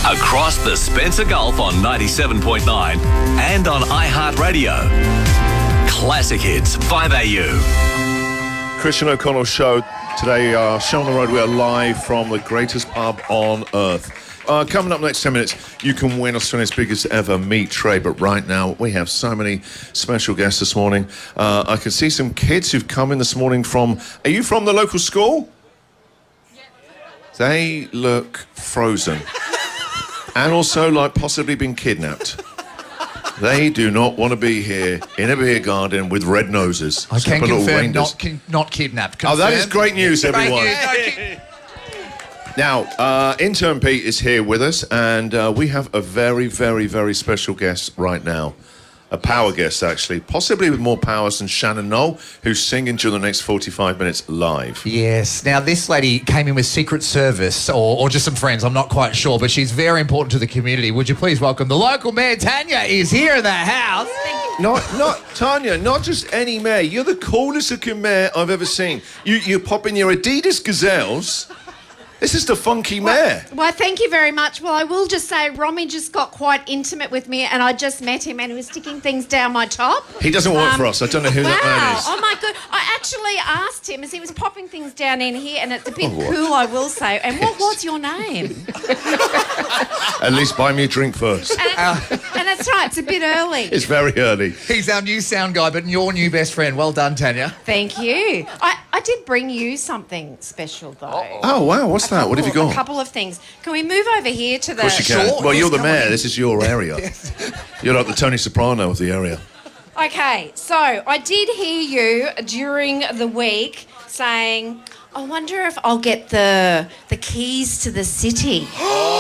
Across the Spencer Gulf on 97.9 and on iHeartRadio. Classic Hits 5AU. Christian O'Connell Show. Today, Show on the Road. We are live from the greatest pub on earth. Coming up next 10 minutes, you can win Australia's biggest ever meat tray. But right now, we have so many special guests this morning. I can see some kids who've come in this morning from... Are you from the local school? They look frozen. And also like possibly been kidnapped. They do not want to be here in a beer garden with red noses. I can confirm not kidnapped. Confirmed. Oh, that is great news, everyone. Now, intern Pete is here with us, and we have a very, very, very special guest right now. A power guest, actually. Possibly with more powers than Shannon Knoll, who's singing during the next 45 minutes live. Yes. Now, this lady came in with Secret Service, or just some friends, I'm not quite sure, but she's very important to the community. Would you please welcome the local mayor, Tanya, is here in the house. Not Tanya, not just any mayor. You're the coolest looking mayor I've ever seen. You pop in your Adidas Gazelles. This is the funky mayor. Well, thank you very much. Well, I will just say Romy just got quite intimate with me and I just met him and he was sticking things down my top. He doesn't work for us. I don't know who that man is. Oh, my God. I actually asked him as he was popping things down in here, and it's a bit cool, I will say. And what was your name? At least buy me a drink first. And that's right. It's a bit early. It's very early. He's our new sound guy, but your new best friend. Well done, Tanya. Thank you. I did bring you something special, though. Oh, wow. What's that? What have you got? A couple of things. Can we move over here to the... Of course you can. Well, you're the mayor. This is your area. You're like the Tony Soprano of the area. Okay, so I did hear you during the week saying, I wonder if I'll get the keys to the city.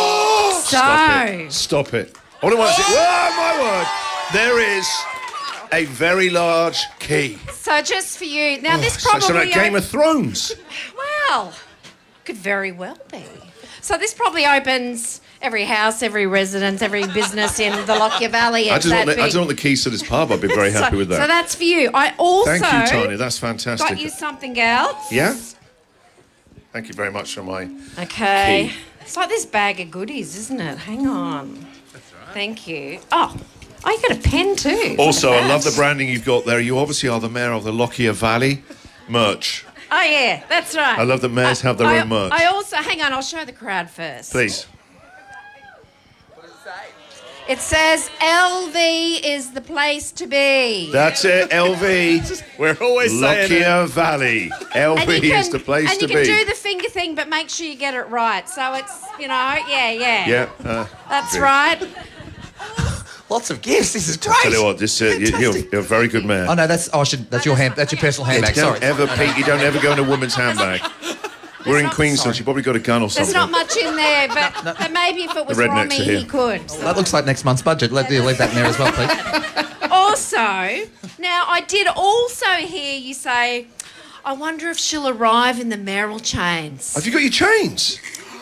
Stop it. I don't want to see... Oh, my word. There is a very large key. So just for you... Now, this probably... So like Game of Thrones. Well, could very well be. So this probably opens every house, every residence, every business in the Lockyer Valley. I just want the keys to this pub. I'd be very happy with that. So that's for you. I also... Thank you, Tanya. That's fantastic. Got you something else. Yeah? Thank you very much for my Okay. key. It's like this bag of goodies, isn't it? Hang on. That's right. Thank you. Oh, you got a pen too. Also, I love the branding you've got there. You obviously are the mayor of the Lockyer Valley. Merch. Oh, yeah, that's right. I love that mayors have their own merch. I also... Hang on, I'll show the crowd first. Please. What does it say? It says, LV is the place to be. That's it, LV. We're always saying Lockyer Valley. LV is the place to be. And you can do the finger thing, but make sure you get it right. So it's, yeah. Yeah. That's right. Lots of gifts. This is great. I'll tell you what, you're a very good man. Oh no, that's your hand. That's your personal handbag. Pete, you don't ever go in a woman's handbag. We're in Queenstown. She probably got a gun or something. There's not much in there, but maybe if it was Romy, he could. So. That looks like next month's budget. Leave that in there as well, please. Also, now I did also hear you say, I wonder if she'll arrive in the mayoral chains. Have you got your chains?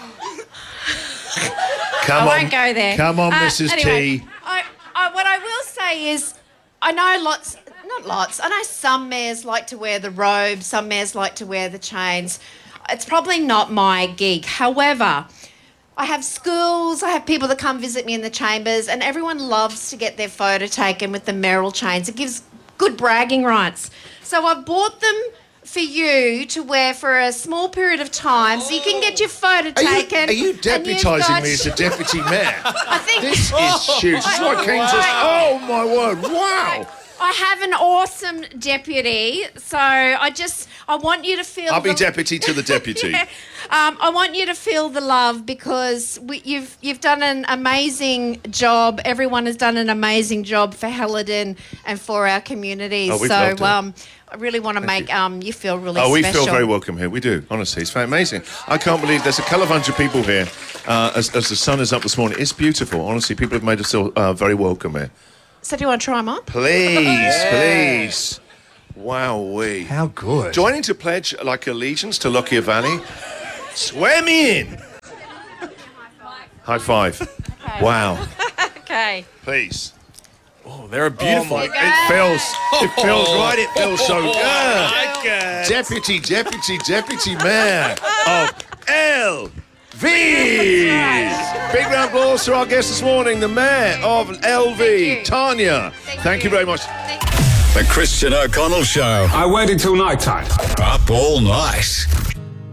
I won't go there. Come on, Mrs. Anyway, T. what I will say is, I know I know some mayors like to wear the robe, some mayors like to wear the chains. It's probably not my gig. However, I have schools, I have people that come visit me in the chambers, and everyone loves to get their photo taken with the mayoral chains. It gives good bragging rights. So I've bought them for you to wear for a small period of time so you can get your photo taken. Are you deputising me as a deputy mayor? I think... This is huge. This is what came to... Oh, my word. Wow. I have an awesome deputy, so I want you to feel... I'll be deputy to the deputy. Yeah. I want you to feel the love because you've done an amazing job. Everyone has done an amazing job for Helidon and for our community. Oh, we've loved it. I really want to make you feel really special. Oh, we feel very welcome here. We do, honestly. It's amazing. I can't believe there's a colourful of people here as the sun is up this morning. It's beautiful. Honestly, people have made us feel very welcome here. So do you want to try them on? Please. Wowee. How good. Do I need to pledge like allegiance to Lockyer Valley? Swear me in. High five. Okay. Wow. Okay. Please. Oh, they're beautiful. It feels right. It feels so good. Deputy Mayor of LV. Big round of applause to our guest this morning, the Mayor of LV, Thank you. Tanya. Thank you very much. The Christian O'Connell Show. I waited till night time. Up all night.